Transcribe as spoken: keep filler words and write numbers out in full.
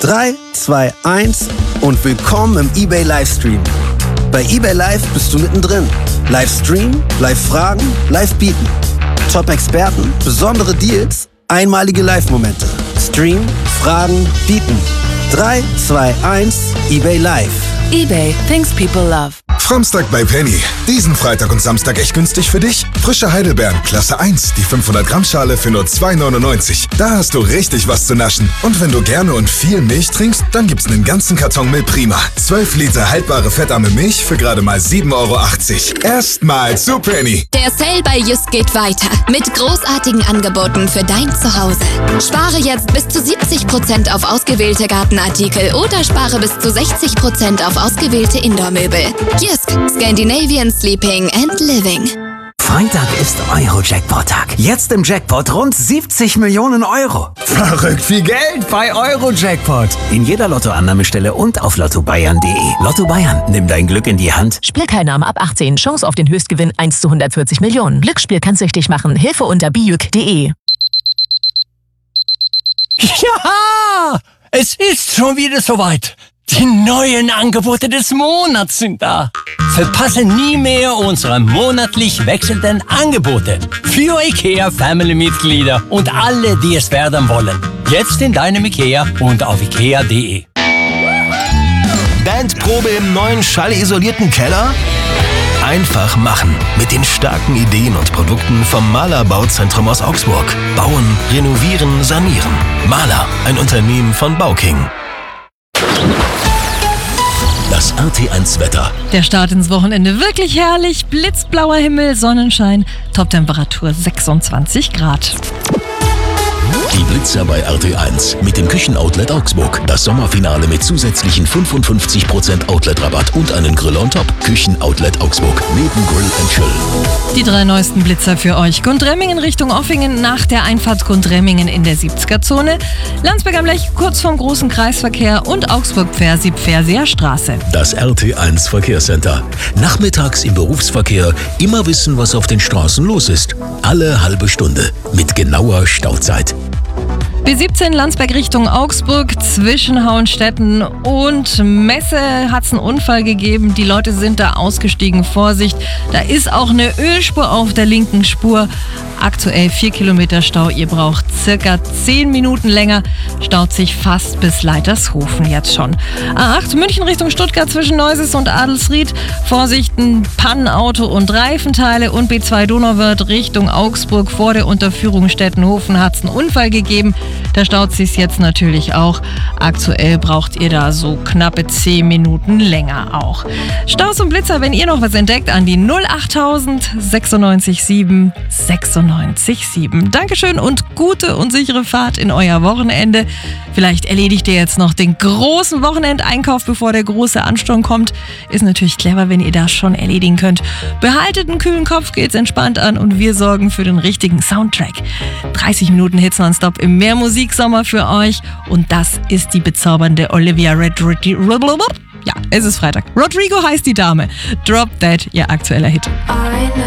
drei, zwei, eins und willkommen im eBay Livestream. Bei eBay Live bist du mittendrin. Live streamen, live fragen, live bieten. Top-Experten, besondere Deals, einmalige Live-Momente. Stream, fragen, bieten. drei, zwei, eins, eBay Live. eBay, things people love. Framstag bei Penny. Diesen Freitag und Samstag echt günstig für dich? Frische Heidelbeeren, Klasse eins, die fünfhundert Gramm Schale für nur zwei neunundneunzig. Da hast du richtig was zu naschen. Und wenn du gerne und viel Milch trinkst, dann gibt's einen ganzen Karton Milprima. zwölf Liter haltbare fettarme Milch für gerade mal sieben Euro achtzig. Erstmal zu Penny. Der Sale bei Just geht weiter mit großartigen Angeboten für dein Zuhause. Spare jetzt bis zu siebzig Prozent auf ausgewählte Gartenartikel oder spare bis zu sechzig Prozent auf ausgewählte Indoor-Möbel. Jysk, Scandinavian Sleeping and Living. Freitag ist Euro-Jackpot-Tag. Jetzt im Jackpot rund siebzig Millionen Euro. Verrückt viel Geld bei Euro-Jackpot. In jeder Lottoannahmestelle und auf lotto bayern punkt de. Lotto Bayern, nimm dein Glück in die Hand. Spielteilnahme ab achtzehn. Chance auf den Höchstgewinn eins zu hundertvierzig Millionen. Glücksspiel kann süchtig machen. Hilfe unter bijuk punkt de. Ja, es ist schon wieder soweit. Die neuen Angebote des Monats sind da. Verpasse nie mehr unsere monatlich wechselnden Angebote für IKEA Family-Mitglieder und alle, die es werden wollen. Jetzt in deinem IKEA und auf ikea punkt de. Bandprobe im neuen schallisolierten Keller? Einfach machen mit den starken Ideen und Produkten vom Maler Bauzentrum aus Augsburg. Bauen, renovieren, sanieren. Maler, ein Unternehmen von Bauking. Das R T eins Wetter. Der Start ins Wochenende wirklich herrlich. Blitzblauer Himmel, Sonnenschein, Toptemperatur sechsundzwanzig Grad. Die Blitzer bei R T eins mit dem Küchenoutlet Augsburg. Das Sommerfinale mit zusätzlichen fünfundfünfzig Prozent Outlet-Rabatt und einen Grill on top. Küchenoutlet Augsburg. Neben Grill and Chill. Die drei neuesten Blitzer für euch. Gundremmingen Richtung Offingen nach der Einfahrt Gundremmingen in der siebziger-Zone. Landsberg am Lech kurz vorm großen Kreisverkehr und Augsburg-Pfersieb-Pferseer Straße. Das R T eins Verkehrscenter. Nachmittags im Berufsverkehr immer wissen, was auf den Straßen los ist. Alle halbe Stunde mit genauer Stauzeit. B siebzehn Landsberg Richtung Augsburg zwischen Hauenstetten und Messe hat es einen Unfall gegeben. Die Leute sind da ausgestiegen. Vorsicht, da ist auch eine Ölspur auf der linken Spur. Aktuell vier Kilometer Stau. Ihr braucht circa zehn Minuten länger. Staut sich fast bis Leitershofen jetzt schon. A acht München Richtung Stuttgart zwischen Neuses und Adelsried. Vorsicht, ein Pannenauto und Reifenteile. Und B zwei Donauwörth Richtung Augsburg vor der Unterführung Stettenhofen hat es einen Unfall gegeben. Da staut sich jetzt natürlich auch. Aktuell braucht ihr da so knappe zehn Minuten länger auch. Staus und Blitzer, wenn ihr noch was entdeckt, an die null achttausend sechsundneunzig sieben sechsundneunzig sieben. Dankeschön und gute und sichere Fahrt in euer Wochenende. Vielleicht erledigt ihr jetzt noch den großen Wochenendeinkauf, bevor der große Ansturm kommt. Ist natürlich clever, wenn ihr das schon erledigen könnt. Behaltet einen kühlen Kopf, geht's entspannt an und wir sorgen für den richtigen Soundtrack. dreißig Minuten Hits nonstop im Mehrmusiksommer für euch und das ist die bezaubernde Olivia Rodrigo. Ja, es ist Freitag. Rodrigo heißt die Dame. Drop That, ihr aktueller Hit.